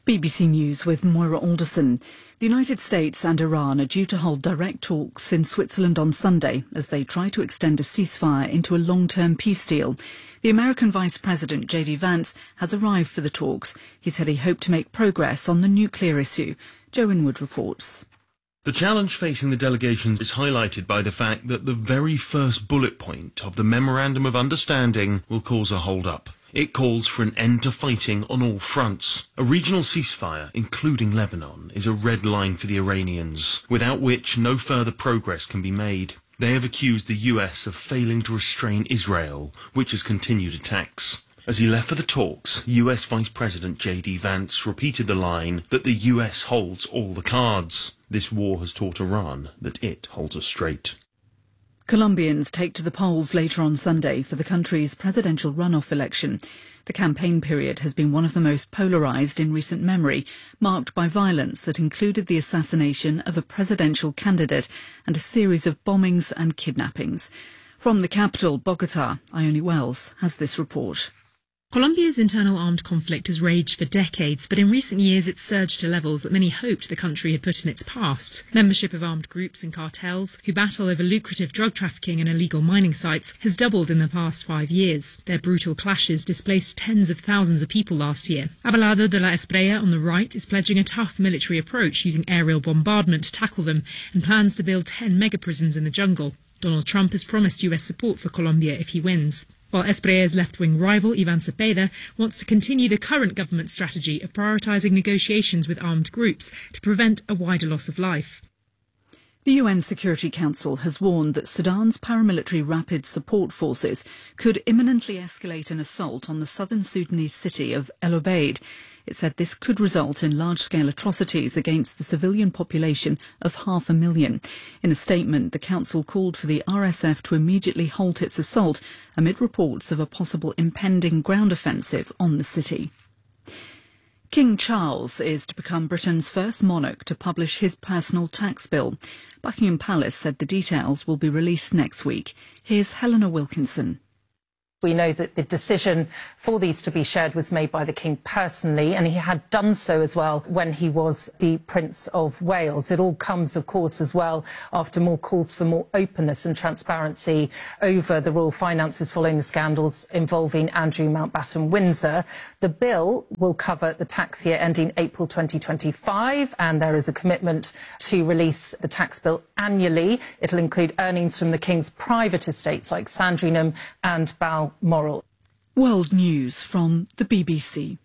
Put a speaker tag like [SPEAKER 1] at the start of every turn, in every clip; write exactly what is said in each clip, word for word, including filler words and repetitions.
[SPEAKER 1] B B C News with Moira Alderson. The United States and Iran are due to hold direct talks in Switzerland on Sunday as they try to extend a ceasefire into a long-term peace deal. The American Vice President J D Vance has arrived for the talks. He said he hoped to make progress on the nuclear issue. Joe Inwood reports.
[SPEAKER 2] The challenge facing the delegations is highlighted by the fact that the very first bullet point of the Memorandum of Understanding will cause a hold-up. It calls for an end to fighting on all fronts. A regional ceasefire, including Lebanon, is a red line for the Iranians, without which no further progress can be made. They have accused the U S of failing to restrain Israel, which has continued attacks. As he left for the talks, U S Vice President J D Vance repeated the line that the U S holds all the cards. This war has taught Iran that it holds us straight.
[SPEAKER 1] Colombians take to the polls later on Sunday for the country's presidential runoff election. The campaign period has been one of the most polarised in recent memory, marked by violence that included the assassination of a presidential candidate and a series of bombings and kidnappings. From the capital, Bogotá, Ione Wells has this report.
[SPEAKER 3] Colombia's internal armed conflict has raged for decades, but in recent years it's surged to levels that many hoped the country had put in its past. Membership of armed groups and cartels, who battle over lucrative drug trafficking and illegal mining sites, has doubled in the past five years. Their brutal clashes displaced tens of thousands of people last year. Abelardo de la Espriella on the right is pledging a tough military approach using aerial bombardment to tackle them and plans to build ten mega-prisons in the jungle. Donald Trump has promised U S support for Colombia if he wins. While Espriella's left-wing rival, Iván Cepeda, wants to continue the current government strategy of prioritising negotiations with armed groups to prevent a wider loss of life.
[SPEAKER 1] The U N Security Council has warned that Sudan's paramilitary rapid support forces could imminently escalate an assault on the southern Sudanese city of El Obeid. It said this could result in large-scale atrocities against the civilian population of half a million. In a statement, the council called for the R S F to immediately halt its assault amid reports of a possible impending ground offensive on the city. King Charles is to become Britain's first monarch to publish his personal tax bill. Buckingham Palace said the details will be released next week. Here's Helena Wilkinson.
[SPEAKER 4] We know that the decision for these to be shared was made by the King personally, and he had done so as well when he was the Prince of Wales. It all comes, of course, as well after more calls for more openness and transparency over the royal finances following the scandals involving Andrew Mountbatten Windsor. The bill will cover the tax year ending April twenty twenty-five, and there is a commitment to release the tax bill annually. It'll include earnings from the King's private estates like Sandringham and Balmoral.
[SPEAKER 1] World News from the B B C.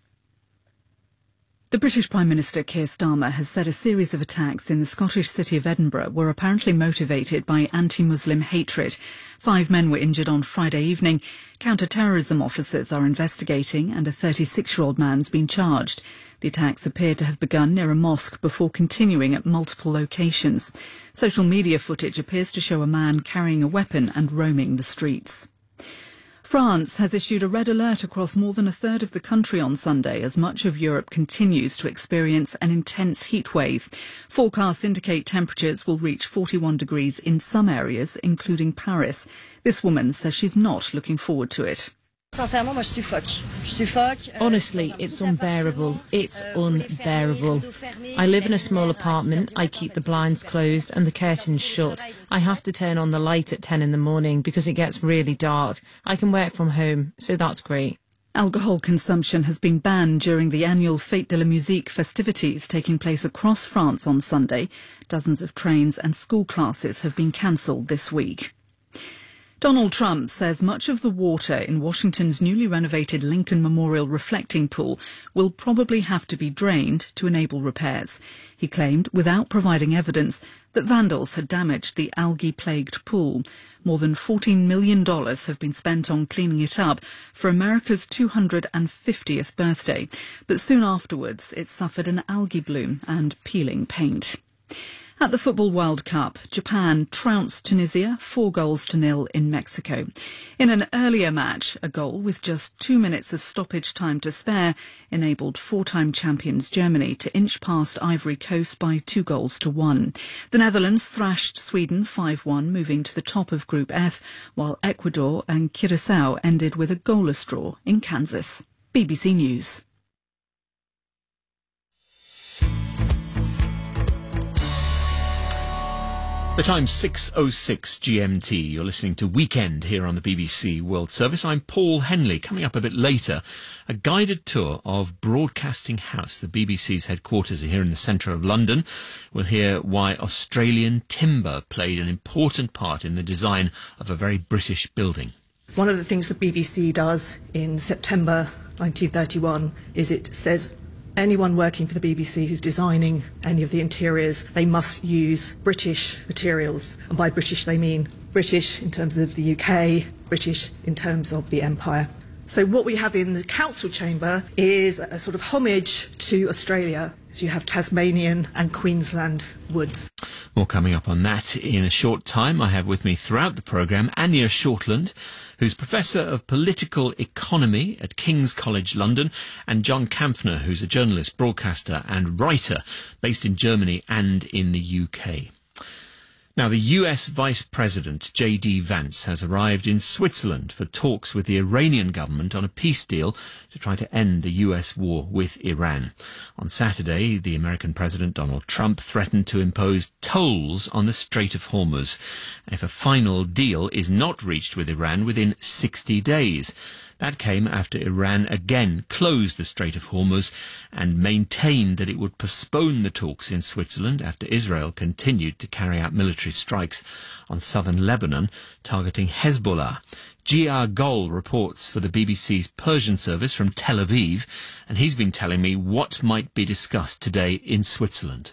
[SPEAKER 1] The British Prime Minister Keir Starmer has said a series of attacks in the Scottish city of Edinburgh were apparently motivated by anti-Muslim hatred. Five men were injured on Friday evening. Counter-terrorism officers are investigating and a thirty-six-year-old man's been charged. The attacks appear to have begun near a mosque before continuing at multiple locations. Social media footage appears to show a man carrying a weapon and roaming the streets. France has issued a red alert across more than a third of the country on Sunday as much of Europe continues to experience an intense heat wave. Forecasts indicate temperatures will reach forty-one degrees in some areas, including Paris. This woman says she's not looking forward to it.
[SPEAKER 5] Honestly, it's unbearable. It's unbearable. I live in a small apartment. I keep the blinds closed and the curtains shut. I have to turn on the light at ten in the morning because it gets really dark. I can work from home, so that's great.
[SPEAKER 1] Alcohol consumption has been banned during the annual Fête de la Musique festivities taking place across France on Sunday. Dozens of trains and school classes have been cancelled this week. Donald Trump says much of the water in Washington's newly renovated Lincoln Memorial reflecting pool will probably have to be drained to enable repairs. He claimed, without providing evidence, that vandals had damaged the algae-plagued pool. More than fourteen million dollars have been spent on cleaning it up for America's two hundred fiftieth birthday. But soon afterwards, it suffered an algae bloom and peeling paint. At the Football World Cup, Japan trounced Tunisia four goals to nil in Mexico. In an earlier match, a goal with just two minutes of stoppage time to spare enabled four-time champions Germany to inch past Ivory Coast by two goals to one. The Netherlands thrashed Sweden five one, moving to the top of Group F, while Ecuador and Curaçao ended with a goalless draw in Kansas. B B C News.
[SPEAKER 6] The time's six oh six G M T. You're listening to Weekend here on the B B C World Service. I'm Paul Henley. Coming up a bit later, a guided tour of Broadcasting House, the B B C's headquarters here in the centre of London. We'll hear why Australian timber played an important part in the design of a very British building.
[SPEAKER 7] One of the things the B B C does in September nineteen thirty-one is it says anyone working for the B B C who's designing any of the interiors, they must use British materials. And by British, they mean British in terms of the U K, British in terms of the Empire. So what we have in the council chamber is a sort of homage to Australia. So you have Tasmanian and Queensland woods.
[SPEAKER 6] More coming up on that in a short time. I have with me throughout the programme Anya Shortland, who's Professor of Political Economy at King's College London, and John Kampfner, who's a journalist, broadcaster and writer based in Germany and in the U K. Now, the U S Vice President, J D Vance, has arrived in Switzerland for talks with the Iranian government on a peace deal to try to end the U S war with Iran. On Saturday, the American President Donald Trump threatened to impose tolls on the Strait of Hormuz if a final deal is not reached with Iran within sixty days. That came after Iran again closed the Strait of Hormuz and maintained that it would postpone the talks in Switzerland after Israel continued to carry out military strikes on southern Lebanon, targeting Hezbollah. G R Gol reports for the B B C's Persian service from Tel Aviv, and he's been telling me what might be discussed today in Switzerland.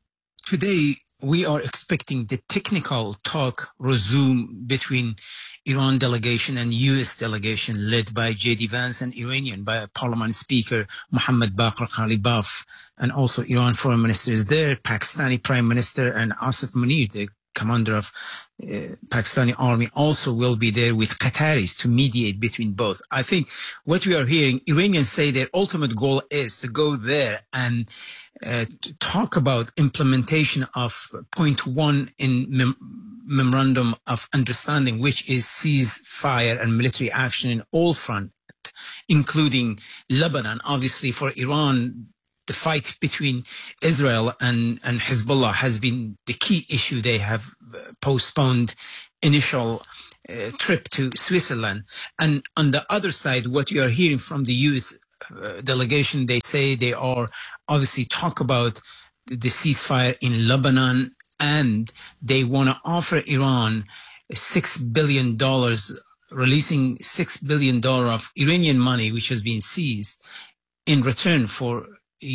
[SPEAKER 8] Today, we are expecting the technical talk resume between Iran delegation and U S delegation led by J D Vance and Iranian by Parliament Speaker Mohammad Baqir Ghalibaf, and also Iran Foreign Minister is there, Pakistani Prime Minister, and Asif Munir, the commander of uh, Pakistani army, also will be there with Qataris to mediate between both. I think what we are hearing, Iranians say their ultimate goal is to go there and uh, to talk about implementation of point one in mem- memorandum of understanding, which is ceasefire and military action in all fronts, including Lebanon. Obviously, for Iran, the fight between Israel and, and Hezbollah has been the key issue. They have postponed initial uh, trip to Switzerland. And on the other side, what you are hearing from the U S uh, delegation, they say they are obviously talk about the ceasefire in Lebanon, and they want to offer Iran six billion dollars, releasing six billion dollars of Iranian money, which has been seized, in return for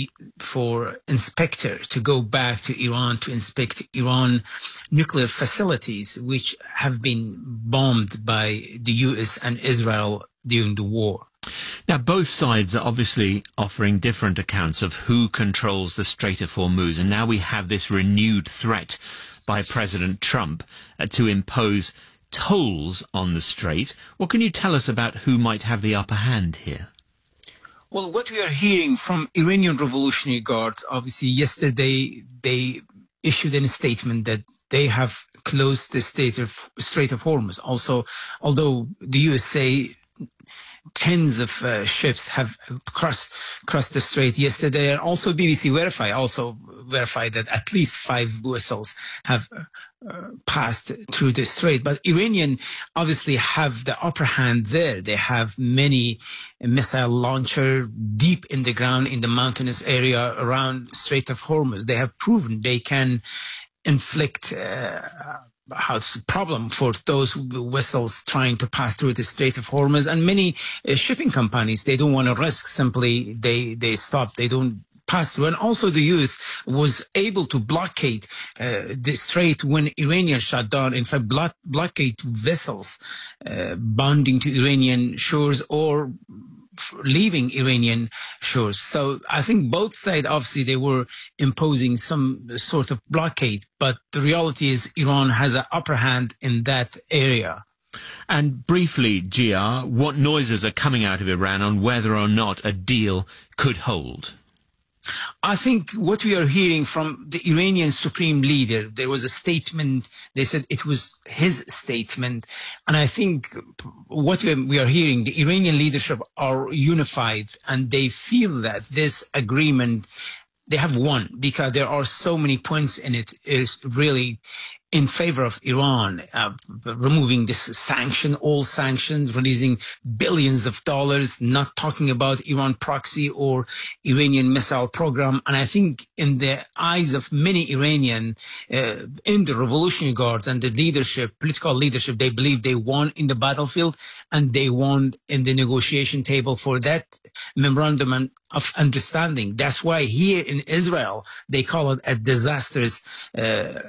[SPEAKER 8] for inspector to go back to Iran to inspect Iran nuclear facilities, which have been bombed by the U S and Israel during the war.
[SPEAKER 6] Now, both sides are obviously offering different accounts of who controls the Strait of Hormuz, and now we have this renewed threat by President Trump uh, to impose tolls on the strait. What can you tell us about who might have the upper hand here?
[SPEAKER 8] Well, what we are hearing from Iranian Revolutionary Guards, obviously yesterday they issued a statement that they have closed the Strait of, Strait of Hormuz. Also, although the U S say tens of uh, ships have crossed crossed the strait yesterday, and also B B C verify also verified that at least five vessels have uh, passed through the strait. But Iranian obviously have the upper hand there. They have many missile launcher deep in the ground in the mountainous area around Strait of Hormuz. They have proven they can inflict uh, how it's a problem for those vessels trying to pass through the Strait of Hormuz. And many uh, shipping companies, they don't want to risk, simply they, they stop, they don't pass through. And also the U S was able to blockade uh, the strait when Iranians shut down, in fact, block, blockade vessels uh, bounding to Iranian shores or leaving Iranian shores. So I think both sides, obviously, they were imposing some sort of blockade, but the reality is Iran has an upper hand in that area.
[SPEAKER 6] And briefly, G R, what noises are coming out of Iran on whether or not a deal could hold?
[SPEAKER 8] I think what we are hearing from the Iranian supreme leader, there was a statement, they said it was his statement. And I think what we are hearing, the Iranian leadership are unified, and they feel that this agreement, they have won, because there are so many points in it. It's really in favor of Iran, uh, removing this sanction, all sanctions, releasing billions of dollars, not talking about Iran proxy or Iranian missile program. And I think in the eyes of many Iranian, uh, in the Revolutionary Guards and the leadership, political leadership, they believe they won in the battlefield and they won in the negotiation table for that memorandum of understanding. That's why here in Israel, they call it a disastrous uh,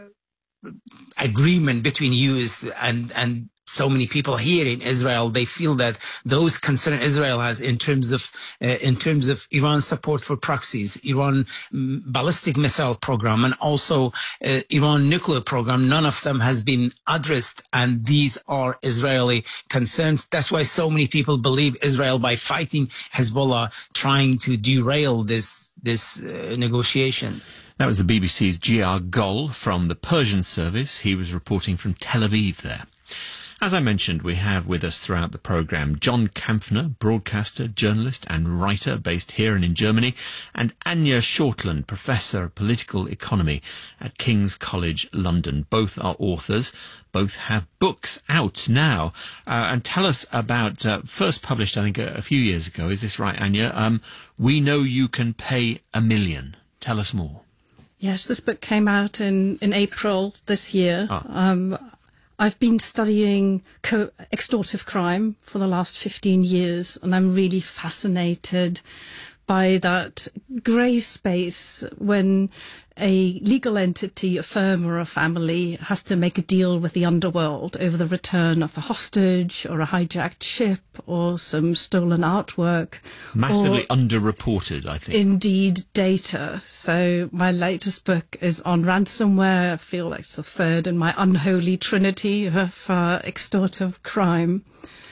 [SPEAKER 8] agreement between U S and, and so many people here in Israel. They feel that those concerns Israel has in terms of uh, in terms of Iran's support for proxies, Iran um, ballistic missile program, and also uh, Iran nuclear program, none of them has been addressed, and these are Israeli concerns. That's why so many people believe Israel, by fighting Hezbollah, trying to derail this this uh, negotiation.
[SPEAKER 6] That was the B B C's G R Gol from the Persian service. He was reporting from Tel Aviv there. As I mentioned, we have with us throughout the programme John Kampfner, broadcaster, journalist and writer based here and in Germany, and Anya Shortland, Professor of Political Economy at King's College London. Both are authors. Both have books out now. Uh, and tell us about, uh, first published, I think, a, a few years ago. Is this right, Anya? Um, We Know You Can Pay a Million. Tell us more.
[SPEAKER 9] Yes, this book came out in, in April this year.
[SPEAKER 6] Ah.
[SPEAKER 9] Um, I've been studying co- extortive crime for the last fifteen years, and I'm really fascinated by that grey space when a legal entity, a firm or a family, has to make a deal with the underworld over the return of a hostage or a hijacked ship or some stolen artwork.
[SPEAKER 6] Massively underreported, I think.
[SPEAKER 9] Indeed, data. So my latest book is on ransomware. I feel like it's the third in my unholy trinity of uh, extortive crime.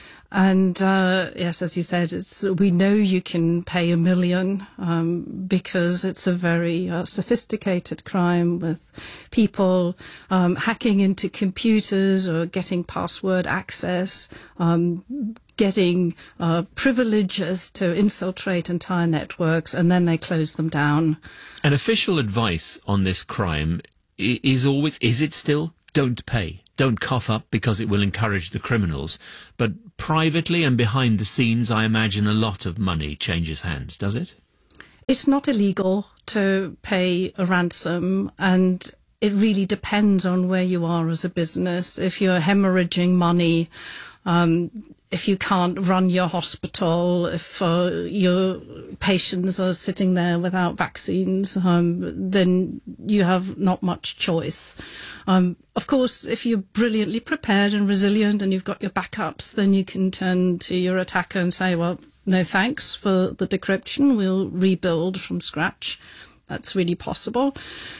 [SPEAKER 9] And uh, yes, as you said, it's, we know you can pay a million um, because it's a very uh, sophisticated crime with people um, hacking into computers or getting password access, um, getting uh, privileges to infiltrate entire networks, and then they close them down.
[SPEAKER 6] And official advice on this crime is always, is it still, don't pay. Don't cough up because it will encourage the criminals. But privately and behind the scenes, I imagine a lot of money changes hands, does it?
[SPEAKER 9] It's not illegal to pay a ransom, and it really depends on where you are as a business. If you're hemorrhaging money, um, if you can't run your hospital, if uh, your patients are sitting there without vaccines, um, then you have not much choice. Um, of course, if you're brilliantly prepared and resilient and you've got your backups, then you can turn to your attacker and say, well, no thanks for the decryption. We'll rebuild from scratch. That's really possible.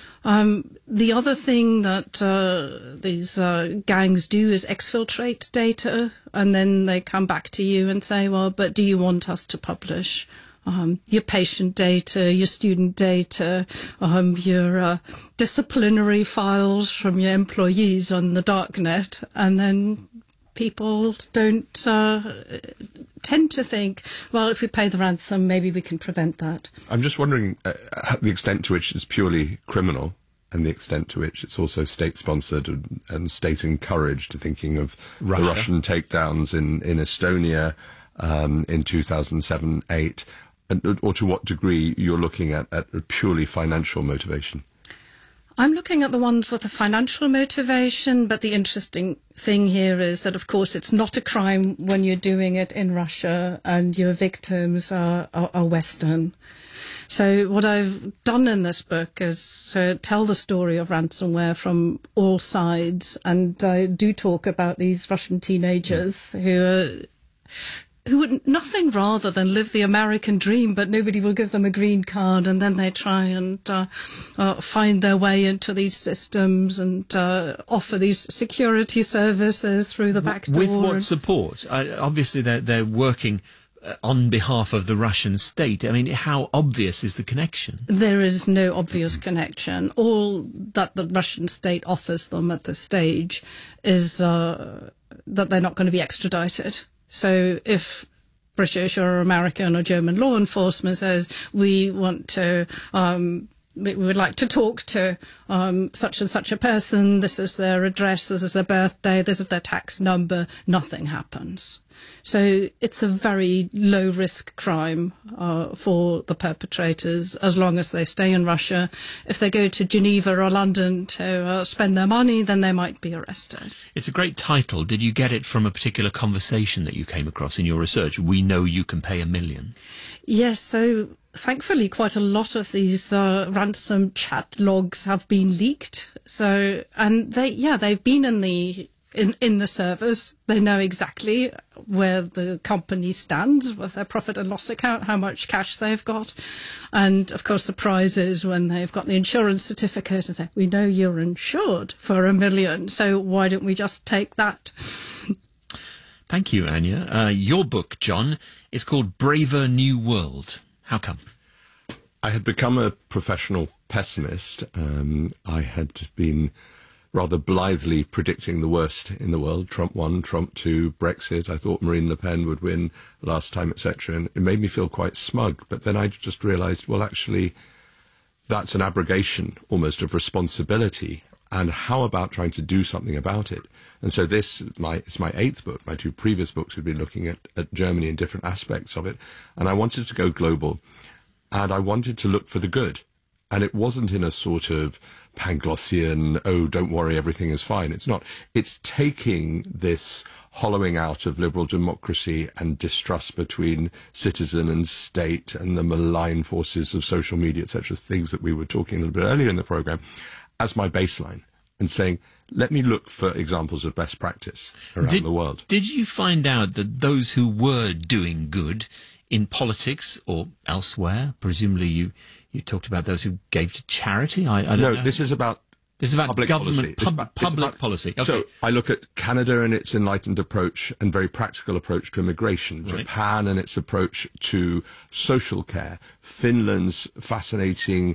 [SPEAKER 9] Um, the other thing that uh, these uh, gangs do is exfiltrate data, and then they come back to you and say, well, but do you want us to publish um, your patient data, your student data, um, your uh, disciplinary files from your employees on the darknet? And then people don't uh, tend to think, well, if we pay the ransom, maybe we can prevent that.
[SPEAKER 10] I'm just wondering uh, the extent to which it's purely criminal and the extent to which it's also state-sponsored and, and state-encouraged, thinking of Russia. The Russian takedowns in, in Estonia um, in two thousand seven eight, and, or to what degree you're looking at, at a purely financial motivation.
[SPEAKER 9] I'm looking at the ones with a financial motivation, but the interesting thing here is that, of course, it's not a crime when you're doing it in Russia and your victims are, are, are Western. So what I've done in this book is to tell the story of ransomware from all sides, and I do talk about these Russian teenagers yeah. who are... who would nothing rather than live the American dream, but nobody will give them a green card, and then they try and uh, uh, find their way into these systems and uh, offer these security services through the back door.
[SPEAKER 6] With what support? Uh, obviously, they're, they're working uh, on behalf of the Russian state. I mean, how obvious is the connection?
[SPEAKER 9] There is no obvious connection. All that the Russian state offers them at this stage is uh, that they're not going to be extradited. So if British or American or German law enforcement says, we want to um, we would like to talk to um, such and such a person, this is their address, this is their birthday, this is their tax number, nothing happens. So it's a very low-risk crime uh, for the perpetrators as long as they stay in Russia. If they go to Geneva or London to uh, spend their money, then they might be arrested.
[SPEAKER 6] It's a great title. Did you get it from a particular conversation that you came across in your research? We know you can pay a million.
[SPEAKER 9] Yes, so thankfully quite a lot of these uh, ransom chat logs have been leaked. So, and they, yeah, they've been in the in, in the servers. They know exactly where the company stands with their profit and loss account, how much cash they've got. And of course the prize is when they've got the insurance certificate and say, we know you're insured for a million, so why don't we just take that?
[SPEAKER 6] Thank you, Anya. Uh, your book, John, is called Braver New World. How come?
[SPEAKER 10] I had become a professional pessimist. Um, I had been rather blithely predicting the worst in the world. Trump one, Trump two, Brexit. I thought Marine Le Pen would win last time, et cetera. And it made me feel quite smug. But then I just realised, well, actually, that's an abrogation almost of responsibility. And how about trying to do something about it? And so this, my, it's my eighth book. My two previous books had been looking at, at Germany and different aspects of it. And I wanted to go global. And I wanted to look for the good. And it wasn't in a sort of Panglossian, oh, don't worry, everything is fine. It's not. It's taking this hollowing out of liberal democracy and distrust between citizen and state and the malign forces of social media, et cetera, things that we were talking a little bit earlier in the programme, as my baseline, and saying, let me look for examples of best practice around
[SPEAKER 6] did,
[SPEAKER 10] the world.
[SPEAKER 6] Did you find out that those who were doing good in politics or elsewhere, presumably you, you talked about those who gave to charity? I, I don't
[SPEAKER 10] no,
[SPEAKER 6] know.
[SPEAKER 10] this is about
[SPEAKER 6] This is about
[SPEAKER 10] public
[SPEAKER 6] government,
[SPEAKER 10] policy.
[SPEAKER 6] pub,
[SPEAKER 10] about,
[SPEAKER 6] public
[SPEAKER 10] about,
[SPEAKER 6] policy. Okay.
[SPEAKER 10] So I look at Canada and its enlightened approach and very practical approach to immigration,
[SPEAKER 6] Right.
[SPEAKER 10] Japan and its approach to social care, Finland's fascinating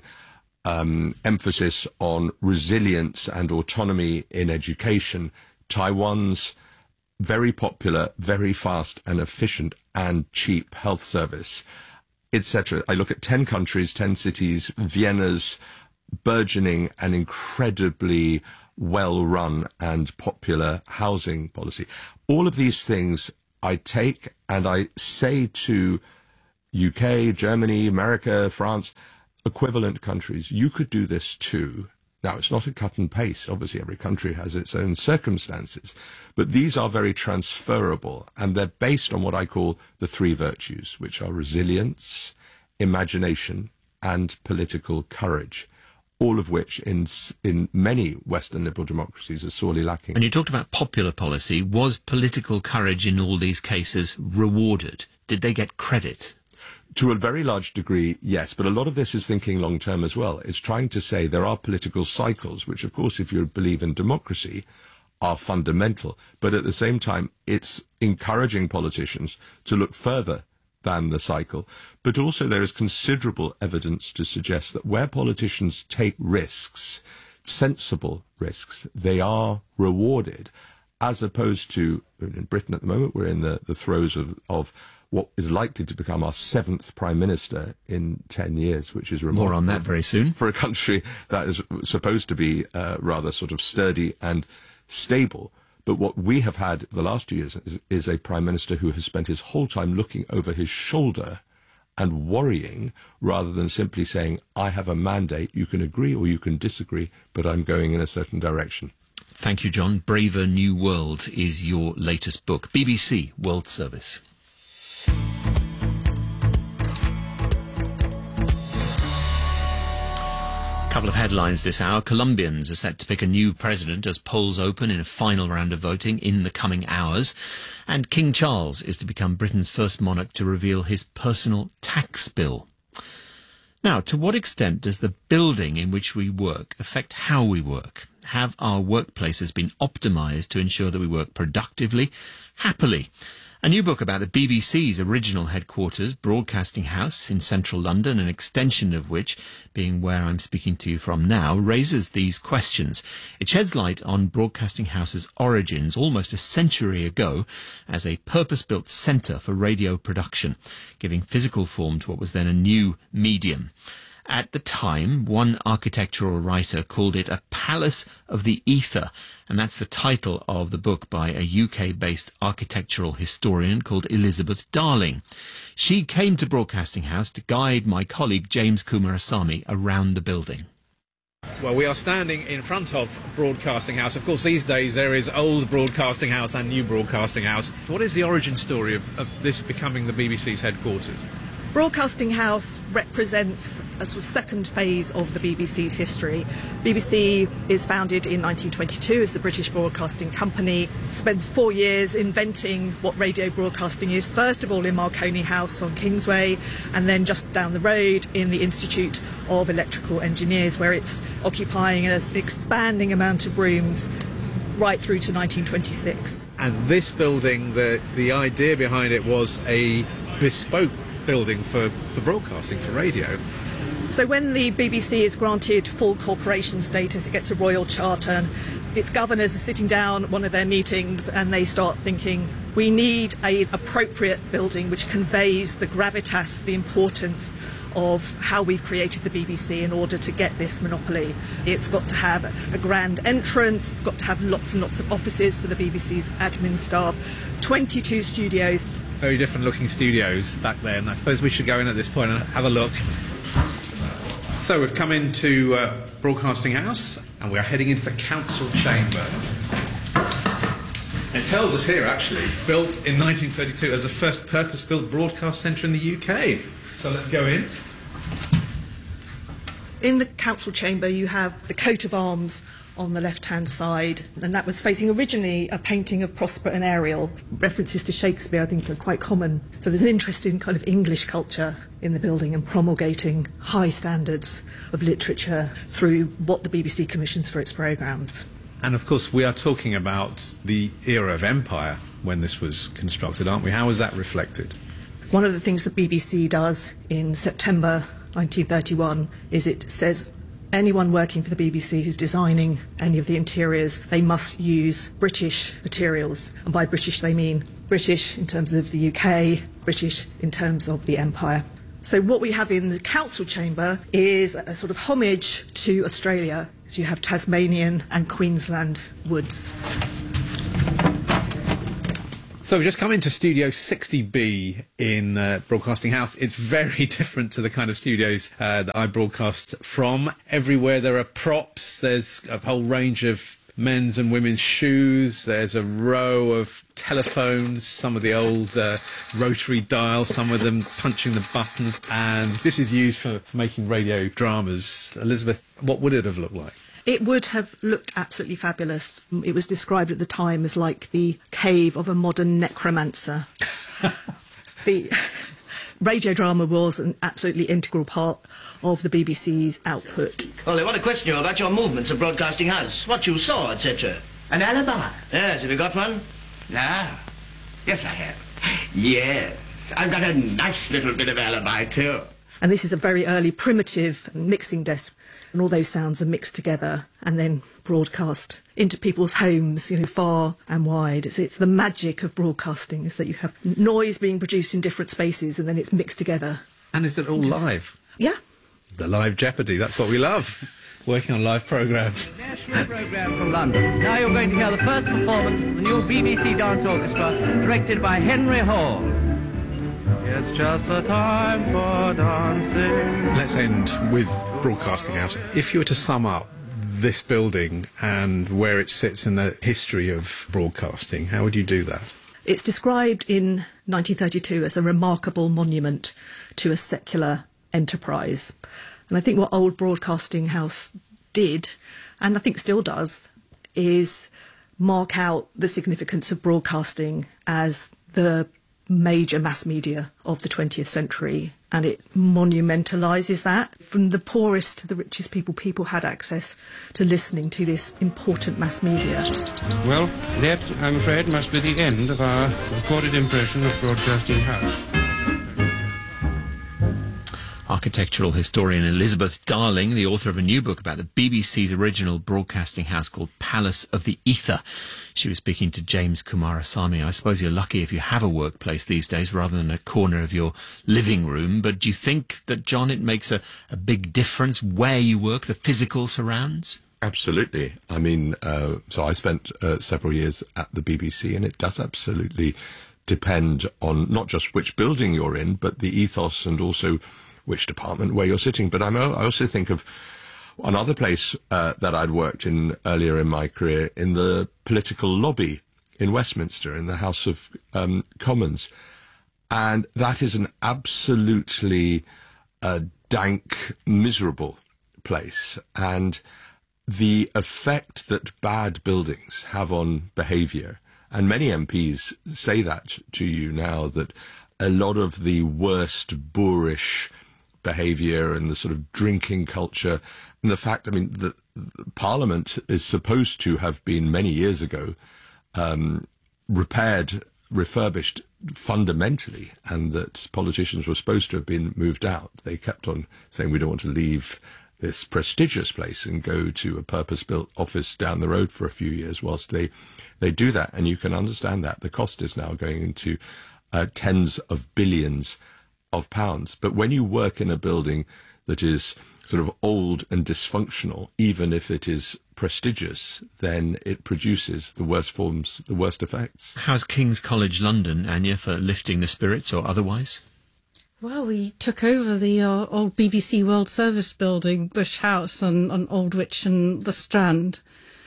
[SPEAKER 10] um, emphasis on resilience and autonomy in education, Taiwan's very popular, very fast and efficient and cheap health service, et cetera. I look at ten countries, ten cities, Vienna's burgeoning and incredibly well-run and popular housing policy. All of these things I take and I say to U K, Germany, America, France, equivalent countries, you could do this too. Now, it's not a cut and paste. Obviously, every country has its own circumstances. But these are very transferable, and they're based on what I call the three virtues, which are resilience, imagination, and political courage, all of which in in many Western liberal democracies are sorely lacking.
[SPEAKER 6] And you talked about popular policy. Was political courage in all these cases rewarded? Did they get credit?
[SPEAKER 10] To a very large degree, yes, but a lot of this is thinking long-term as well. It's trying to say there are political cycles, which, of course, if you believe in democracy, are fundamental. But at the same time, it's encouraging politicians to look further than the cycle. But also there is considerable evidence to suggest that where politicians take risks, sensible risks, they are rewarded, as opposed to, in Britain at the moment, we're in the, the throes of, of what is likely to become our seventh Prime Minister in ten years, which is remarkable.
[SPEAKER 6] More on that very soon.
[SPEAKER 10] For a country that is supposed to be uh, rather sort of sturdy and stable. But what we have had the last two years is, is a Prime Minister who has spent his whole time looking over his shoulder and worrying rather than simply saying, I have a mandate, you can agree or you can disagree, but I'm going in a certain direction.
[SPEAKER 6] Thank you, John. Braver New World is your latest book. B B C World Service. Couple of headlines this hour. Colombians are set to pick a new president as polls open in a final round of voting in the coming hours. And King Charles is to become Britain's first monarch to reveal his personal tax bill. Now, to what extent does the building in which we work affect how we work? Have our workplaces been optimised to ensure that we work productively, happily? A new book about the B B C's original headquarters, Broadcasting House, in central London, an extension of which, being where I'm speaking to you from now, raises these questions. It sheds light on Broadcasting House's origins almost a century ago as a purpose-built centre for radio production, giving physical form to what was then a new medium. At the time, one architectural writer called it a palace of the ether, and that's the title of the book by a U K-based architectural historian called Elizabeth Darling. She came to Broadcasting House to guide my colleague James Kumarasamy around the building.
[SPEAKER 11] Well, we are standing in front of Broadcasting House. Of course, these days there is old Broadcasting House and new Broadcasting House. What is the origin story of, of this becoming the B B C's headquarters?
[SPEAKER 7] Broadcasting House represents a sort of second phase of the B B C's history. B B C is founded in nineteen twenty-two as the British Broadcasting Company. It spends four years inventing what radio broadcasting is, first of all in Marconi House on Kingsway, and then just down the road in the Institute of Electrical Engineers, where it's occupying an expanding amount of rooms right through to nineteen twenty-six.
[SPEAKER 11] And this building, the, the idea behind it was a bespoke building for, for broadcasting, for radio.
[SPEAKER 7] So when the B B C is granted full corporation status, it gets a royal charter, and its governors are sitting down at one of their meetings and they start thinking, we need an appropriate building which conveys the gravitas, the importance of how we've created the B B C in order to get this monopoly. It's got to have a grand entrance, it's got to have lots and lots of offices for the B B C's admin staff, twenty-two studios.
[SPEAKER 11] Very different looking studios back then. I suppose we should go in at this point and have a look. So we've come into uh, Broadcasting House and we're heading into the council chamber. It tells us here, actually, built in nineteen thirty-two as the first purpose-built broadcast centre in the U K. So let's go in.
[SPEAKER 7] In the council chamber you have the coat of arms on the left-hand side, and that was facing originally a painting of Prosper and Ariel. References to Shakespeare, I think, are quite common. So there's an interest in kind of English culture in the building and promulgating high standards of literature through what the B B C commissions for its programmes.
[SPEAKER 11] And of course we are talking about the era of empire when this was constructed, aren't we? How is that reflected?
[SPEAKER 7] One of the things the B B C does in September nineteen thirty-one is it says anyone working for the B B C who's designing any of the interiors, they must use British materials. And by British they mean British in terms of the U K, British in terms of the Empire. So what we have in the council chamber is a sort of homage to Australia. So you have Tasmanian and Queensland woods.
[SPEAKER 11] So we've just come into Studio sixty B in uh, Broadcasting House. It's very different to the kind of studios uh, that I broadcast from. Everywhere there are props. There's a whole range of men's and women's shoes. There's a row of telephones, some of the old uh, rotary dials, some of them punching the buttons. And this is used for, for making radio dramas. Elizabeth, what would it have looked like?
[SPEAKER 7] It would have looked absolutely fabulous. It was described at the time as like the cave of a modern necromancer. The radio drama was an absolutely integral part of the B B C's output.
[SPEAKER 12] Well, they want to question you about your movements at Broadcasting House, what you saw, et cetera.
[SPEAKER 13] An alibi?
[SPEAKER 12] Yes, have you got one?
[SPEAKER 13] Ah, yes I have. Yes, I've got a nice little bit of alibi too.
[SPEAKER 7] And this is a very early primitive mixing desk, and all those sounds are mixed together and then broadcast into people's homes, you know, far and wide. It's, it's the magic of broadcasting, is that you have noise being produced in different spaces and then it's mixed together.
[SPEAKER 11] And is it all live?
[SPEAKER 7] Yeah.
[SPEAKER 11] The live Jeopardy, that's what we love. Working on live programmes.
[SPEAKER 14] National programme from London. Now you're going to hear the first performance of the new B B C Dance Orchestra, directed by Henry Hall. It's just the time for dancing.
[SPEAKER 11] Let's end with Broadcasting House. If you were to sum up this building and where it sits in the history of broadcasting, how would you do that?
[SPEAKER 7] It's described in nineteen thirty-two as a remarkable monument to a secular enterprise. And I think what old Broadcasting House did, and I think still does, is mark out the significance of broadcasting as the major mass media of the twentieth century, and it monumentalises that. From the poorest to the richest people, people had access to listening to this important mass media.
[SPEAKER 15] Well, that, I'm afraid, must be the end of our recorded impression of Broadcasting House.
[SPEAKER 6] Architectural historian Elizabeth Darling, the author of a new book about the B B C's original broadcasting house called Palace of the Ether. She was speaking to James Kumarasamy. I suppose you're lucky if you have a workplace these days rather than a corner of your living room. But do you think that, John, it makes a, a big difference where you work, the physical surrounds?
[SPEAKER 10] Absolutely. I mean, uh, so I spent uh, several years at the B B C, and it does absolutely depend on not just which building you're in, but the ethos and also which department where you're sitting. But I'm, I also think of another place uh, that I'd worked in earlier in my career, in the political lobby in Westminster, in the House of um, Commons. And that is an absolutely uh, dank, miserable place. And the effect that bad buildings have on behaviour, and many M Ps say that to you now, that a lot of the worst boorish behaviour and the sort of drinking culture, and the fact, I mean, that Parliament is supposed to have been many years ago um, repaired, refurbished fundamentally, and that politicians were supposed to have been moved out. They kept on saying, we don't want to leave this prestigious place and go to a purpose-built office down the road for a few years whilst they, they do that. And you can understand that. The cost is now going into uh, tens of billions of pounds. But when you work in a building that is sort of old and dysfunctional, even if it is prestigious, then it produces the worst forms, the worst effects.
[SPEAKER 6] How's King's College London, Anya, for lifting the spirits or otherwise?
[SPEAKER 9] Well, we took over the uh, old B B C World Service building, Bush House, on, on Aldwych and the Strand.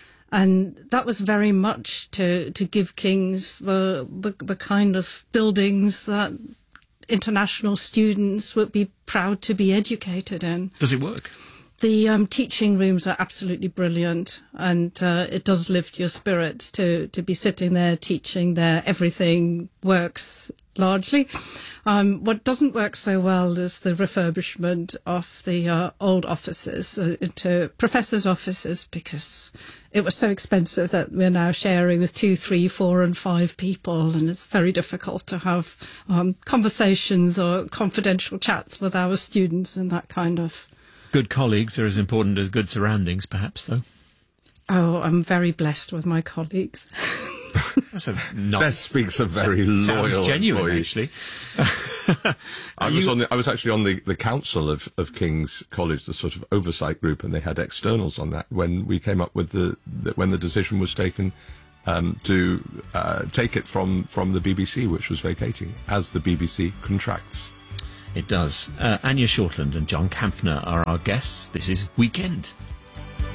[SPEAKER 9] And that was very much to, to give King's the, the, the kind of buildings that international students would be proud to be educated in.
[SPEAKER 6] Does it work?
[SPEAKER 9] The um, teaching rooms are absolutely brilliant, and uh, it does lift your spirits to, to be sitting there teaching there. Everything works largely. Um, what doesn't work so well is the refurbishment of the uh, old offices uh, into professors' offices, because it was so expensive that we're now sharing with two, three, four and five people, and it's very difficult to have um, conversations or confidential chats with our students and that kind of.
[SPEAKER 6] Good colleagues are as important as good surroundings, perhaps, though.
[SPEAKER 9] Oh, I'm very blessed with my colleagues.
[SPEAKER 6] That's a nice,
[SPEAKER 10] that speaks a very
[SPEAKER 6] sounds
[SPEAKER 10] loyal,
[SPEAKER 6] sounds genuine,
[SPEAKER 10] employee.
[SPEAKER 6] actually.
[SPEAKER 10] I was on the, I was actually on the, the council of, of King's College, the sort of oversight group, and they had externals on that when we came up with the, the when the decision was taken um, to uh, take it from, from the B B C, which was vacating, as the B B C contracts.
[SPEAKER 6] It does. Uh, Anya Shortland and John Kampfner are our guests. This is Weekend.